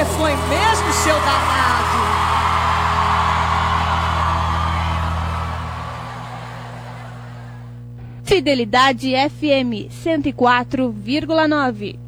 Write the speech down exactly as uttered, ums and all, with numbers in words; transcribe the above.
Você foi mesmo, seu danado. Fidelidade F M cento e quatro vírgula nove.